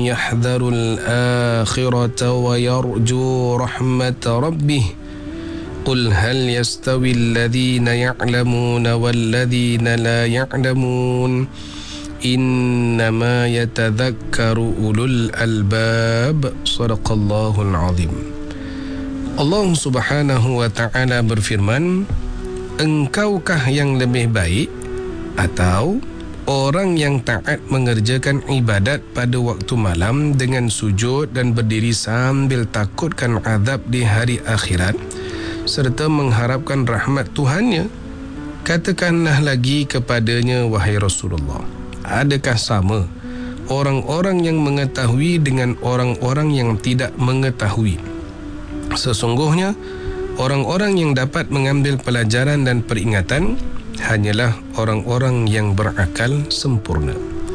يحذر الآخرة ويرجو رحمة ربه قل هل يستوي الذين يعلمون والذين لا يعلمون إنما يتذكر أولو الألباب صدق الله العظيم. Allah Subhanahu wa Ta'ala berfirman, engkaukah yang lebih baik atau orang yang taat mengerjakan ibadat pada waktu malam dengan sujud dan berdiri sambil takutkan azab di hari akhirat serta mengharapkan rahmat Tuhannya? Katakanlah lagi kepadanya, wahai Rasulullah, adakah sama orang-orang yang mengetahui dengan orang-orang yang tidak mengetahui? Sesungguhnya orang-orang yang dapat mengambil pelajaran dan peringatan hanyalah orang-orang yang berakal sempurna.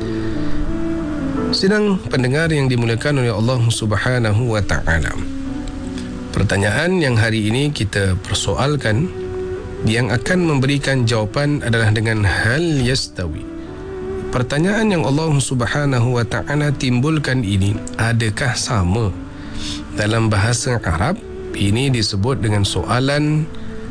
Sidang pendengar yang dimuliakan oleh Allah Subhanahu wa Ta'ala, pertanyaan yang hari ini kita persoalkan, yang akan memberikan jawapan adalah dengan hal yastawi. Pertanyaan yang Allah Subhanahu wa Ta'ala timbulkan ini, adakah sama? Dalam bahasa Arab, ini disebut dengan soalan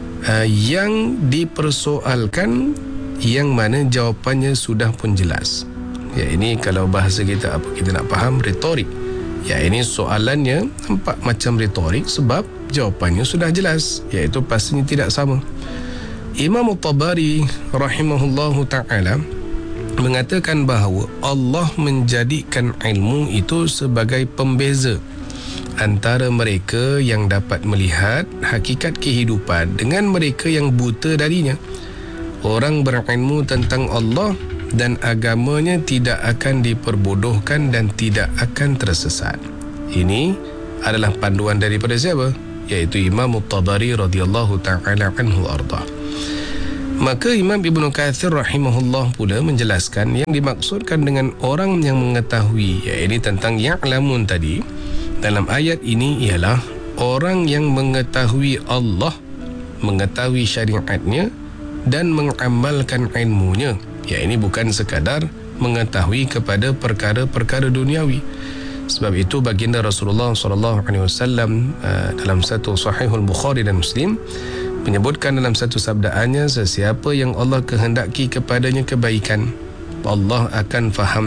yang dipersoalkan yang mana jawapannya sudah pun jelas. Ya, ini kalau bahasa kita apa kita nak faham, retorik. Ya, ini soalannya nampak macam retorik sebab jawapannya sudah jelas, iaitu pastinya tidak sama. Imam At-Tabari rahimahullahu ta'ala mengatakan bahawa Allah menjadikan ilmu itu sebagai pembeza antara mereka yang dapat melihat hakikat kehidupan dengan mereka yang buta darinya. Orang berilmu tentang Allah dan agamanya tidak akan diperbodohkan dan tidak akan tersesat. Ini adalah panduan daripada siapa? Iaitu Imam At-Tabari radhiyallahu ta'ala anhu arda. Maka Imam Ibn Kathir rahimahullah pula menjelaskan yang dimaksudkan dengan orang yang mengetahui, iaitu tentang ya'lamun tadi dalam ayat ini ialah orang yang mengetahui Allah, mengetahui syariatnya dan mengamalkan ilmunya. Ya, ini bukan sekadar mengetahui kepada perkara-perkara duniawi. Sebab itu baginda Rasulullah SAW dalam satu Sahihul Bukhari dan Muslim menyebutkan dalam satu sabdaannya, sesiapa yang Allah kehendaki kepadanya kebaikan, Allah akan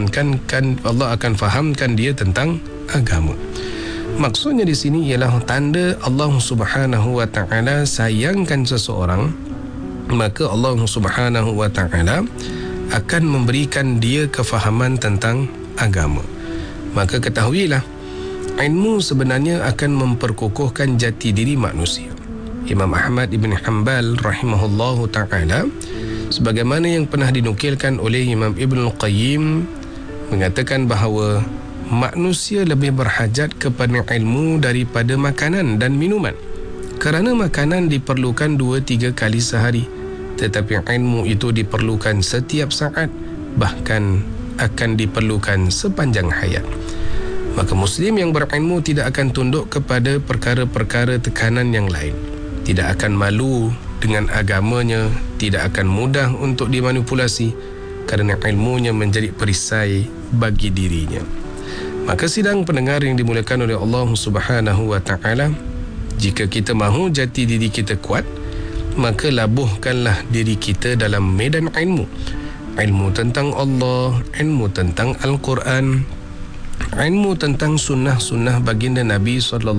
fahamkan dia tentang agama. Maksudnya di sini ialah tanda Allah Subhanahu wa Ta'ala sayangkan seseorang, maka Allah Subhanahu wa Ta'ala akan memberikan dia kefahaman tentang agama. Maka ketahuilah, ilmu sebenarnya akan memperkokohkan jati diri manusia. Imam Ahmad ibn Hanbal rahimahullahu ta'ala, sebagaimana yang pernah dinukilkan oleh Imam Ibn Al-Qayyim, mengatakan bahawa manusia lebih berhajat kepada ilmu daripada makanan dan minuman, kerana makanan diperlukan 2-3 kali sehari, tetapi ilmu itu diperlukan setiap saat, bahkan akan diperlukan sepanjang hayat. Maka Muslim yang berilmu tidak akan tunduk kepada perkara-perkara tekanan yang lain, tidak akan malu dengan agamanya, tidak akan mudah untuk dimanipulasi kerana ilmunya menjadi perisai bagi dirinya. Maka sidang pendengar yang dimuliakan oleh Allah Subhanahu wa Ta'ala, jika kita mahu jati diri kita kuat, maka labuhkanlah diri kita dalam medan ilmu. Ilmu tentang Allah, ilmu tentang Al-Quran, ilmu tentang sunnah-sunnah baginda Nabi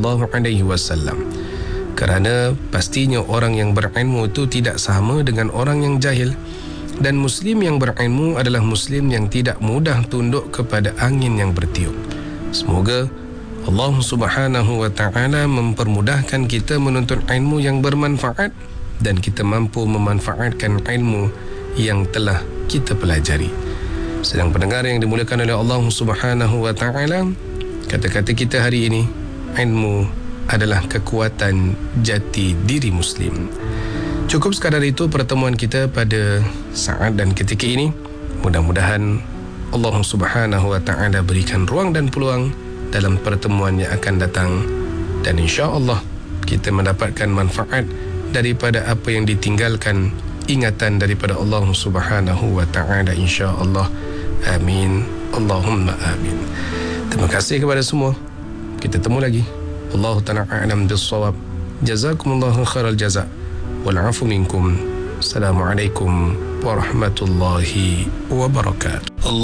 SAW. Kerana pastinya orang yang berilmu itu tidak sama dengan orang yang jahil. Dan Muslim yang berilmu adalah Muslim yang tidak mudah tunduk kepada angin yang bertiup. Semoga Allah Subhanahu wa Ta'ala mempermudahkan kita menuntut ilmu yang bermanfaat dan kita mampu memanfaatkan ilmu yang telah kita pelajari. Sedang pendengar yang dimuliakan oleh Allah Subhanahu wa Ta'ala, kata-kata kita hari ini, ilmu adalah kekuatan jati diri Muslim. Cukup sekadar itu pertemuan kita pada saat dan ketika ini. Mudah-mudahan Allah Subhanahu wa Ta'ala berikan ruang dan peluang dalam pertemuan yang akan datang, dan insya-Allah kita mendapatkan manfaat daripada apa yang ditinggalkan, ingatan daripada Allah Subhanahu wa Ta'ala, insya-Allah. Amin, Allahumma amin. Terima kasih kepada semua. Kita temu lagi. Wallahu ta'ala a'lam bis-shawab. Jazakumullahu khairal jaza. Wal 'afu minkum. Assalamualaikum warahmatullahi wabarakatuh.